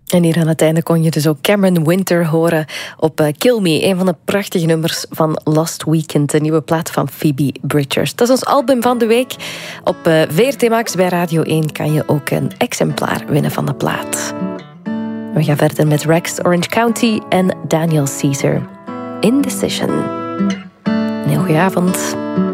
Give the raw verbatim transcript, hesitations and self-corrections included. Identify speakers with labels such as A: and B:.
A: En hier aan het einde kon je dus ook Cameron Winter horen op uh, Kill Me, een van de prachtige nummers van Last Weekend, de nieuwe plaat van Phoebe Bridgers. Dat is ons album van de week. Op uh, V R T Max bij Radio één kan je ook een exemplaar winnen van de plaat. We gaan verder met Rex Orange County en Daniel Caesar. Indecision. Een heel goeie avond.